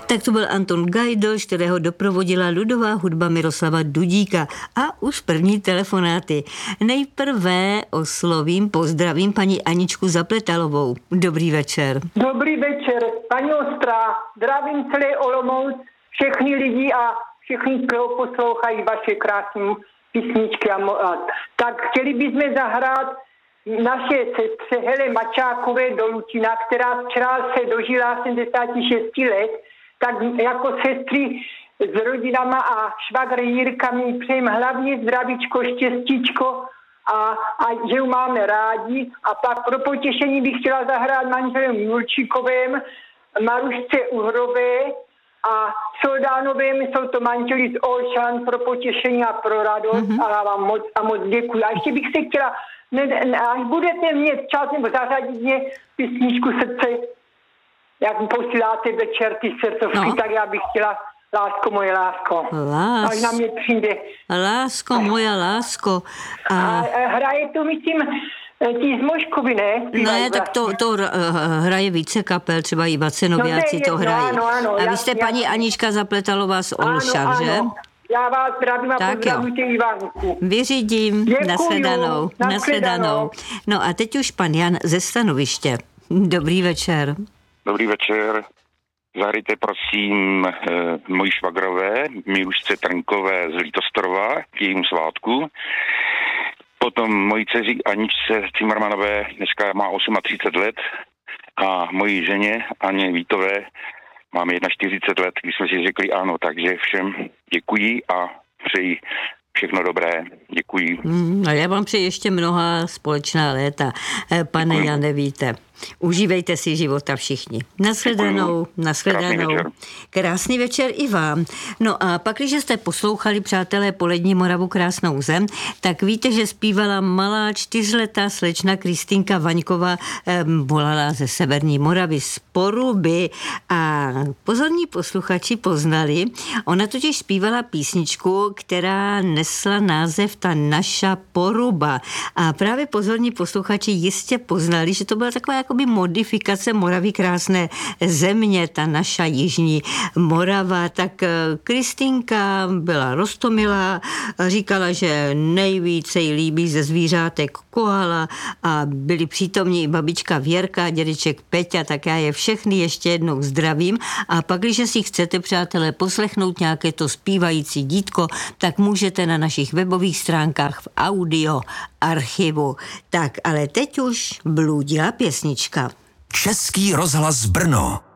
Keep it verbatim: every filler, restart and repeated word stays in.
Tak to byl Anton Gajdl, kterého doprovodila ludová hudba Miroslava Dudíka. A už první telefonáty. Nejprve oslovím, pozdravím paní Aničku Zapletalovou. Dobrý večer. Dobrý večer, paní Ostrá. Zdravím celý Olomouc, všechny lidi a všichni, kdo poslouchají vaše krásné písničky. A mo- a tak chtěli bychom zahrát naše sestře Hele Mačákové do Lučina, která včera se dožila sedmdesát šest let, tak jako sestry s rodinama a švagr Jirka mi přejem hlavně zdravíčko, štěstíčko a, a že ji máme rádi. A pak pro potěšení bych chtěla zahrát manželem Julčíkovým, Marušce Uhrové a Soldánovým, jsou to manželi z Olšan, pro potěšení a pro radost. Mm-hmm. A vám moc, a moc děkuji. A ještě bych se chtěla, ne, ne, až budete mít čas nebo zařadit mě písničku Srdce, jak mi posíláte večer ty srdcovky, no. Tak já bych chtěla Lásko, moje lásko. Lás... Až na mě přijde. Lásko, moja lásko. A, a hraje to, myslím, ti z Moškovy, ne? Ne, tak to, to hraje více kapel, třeba i Vacenoviáci no, to hrají. Ano, ano, a vy jste já, paní já... Anička Zapletalová z Olšan, že? Ano. Já vás zdravím a pozdravujte Ivánku. Vyřídím. Nashledanou. Nashledanou. No a teď už pan Jan ze Stanoviště. Dobrý večer. Dobrý večer. Zahrajte prosím e, mojí švagrové, Milušce Trnkové z Litostrova k jejímu svátku. Potom mojí dceři Aničce Cimrmanové, dneska má třicet osm let, a mojí ženě Aně Vítové máme čtyřicet jedna let, když jsme si řekli ano, takže všem děkuji a přeji všechno dobré. Děkuji. Mm, a já vám přeji ještě mnoha společná léta. Pane děkuji. Jane, víte. Užívejte si života všichni. Nashledanou, nashledanou. Krásný večer. Krásný večer i vám. No a pak, když jste poslouchali, přátelé, Polední Moravu krásnou zem, tak víte, že zpívala malá čtyřletá slečna Kristýnka Vaňková, eh, volala ze Severní Moravy z Poruby a pozorní posluchači poznali, ona totiž zpívala písničku, která nesla název Ta naša Poruba. A právě pozorní posluchači jistě poznali, že to byla taková jakoby modifikace Moravy krásné země, ta naša jižní Morava. Tak Kristýnka byla roztomilá, říkala, že nejvíce jí líbí ze zvířátek koala a byli přítomní i babička Věrka a dědeček Peťa, tak já je všechny ještě jednou zdravím. A pak, když si chcete, přátelé, poslechnout nějaké to zpívající dítko, tak můžete na našich webových stránkách v audio archivu. Tak, ale teď už bludila pěsnička. Český rozhlas Brno.